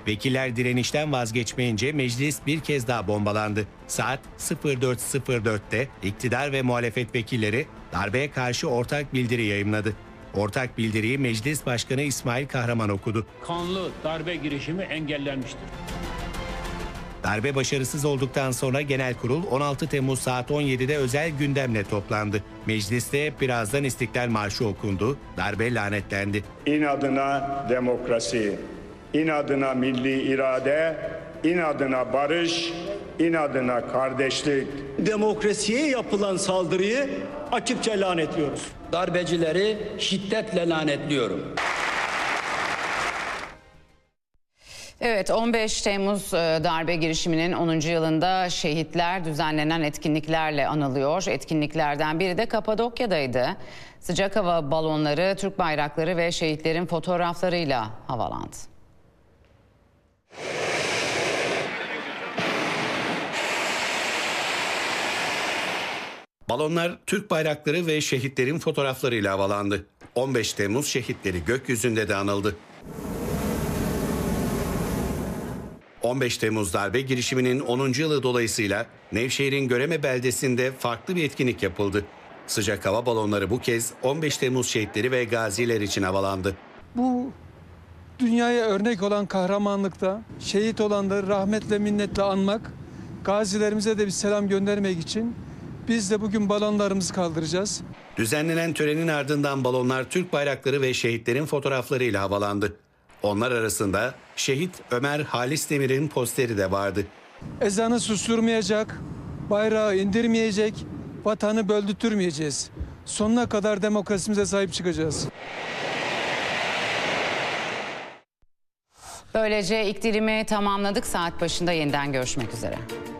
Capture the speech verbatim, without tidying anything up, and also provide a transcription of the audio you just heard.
Vekiller direnişten vazgeçmeyince meclis bir kez daha bombalandı. Saat sıfır dört sıfır dörtte iktidar ve muhalefet vekilleri darbeye karşı ortak bildiri yayımladı. Ortak bildiriyi Meclis Başkanı İsmail Kahraman okudu. Kanlı darbe girişimi engellenmiştir. Darbe başarısız olduktan sonra Genel Kurul on altı Temmuz saat on yedide özel gündemle toplandı. Mecliste birazdan İstiklal Marşı okundu, darbe lanetlendi. İnadına demokrasi, inadına milli irade, inadına barış, inadına kardeşlik. Demokrasiye yapılan saldırıyı açıkça lanetliyoruz. Darbecileri şiddetle lanetliyorum. Evet, on beş Temmuz darbe girişiminin onuncu yılında şehitler düzenlenen etkinliklerle anılıyor. Etkinliklerden biri de Kapadokya'daydı. Sıcak hava balonları, Türk bayrakları ve şehitlerin fotoğraflarıyla havalandı. Balonlar, Türk bayrakları ve şehitlerin fotoğraflarıyla havalandı. on beş Temmuz şehitleri gökyüzünde de anıldı. on beş Temmuz darbe girişiminin onuncu yılı dolayısıyla Nevşehir'in Göreme beldesinde farklı bir etkinlik yapıldı. Sıcak hava balonları bu kez on beş Temmuz şehitleri ve gaziler için havalandı. Bu dünyaya örnek olan kahramanlıkta şehit olanları rahmetle minnetle anmak, gazilerimize de bir selam göndermek için biz de bugün balonlarımızı kaldıracağız. Düzenlenen törenin ardından balonlar Türk bayrakları ve şehitlerin fotoğraflarıyla havalandı. Onlar arasında şehit Ömer Halis Demir'in posteri de vardı. Ezanı susturmayacak, bayrağı indirmeyecek, vatanı böldürtmeyeceğiz. Sonuna kadar demokrasimize sahip çıkacağız. Böylece ilk dilimi tamamladık. Saat başında yeniden görüşmek üzere.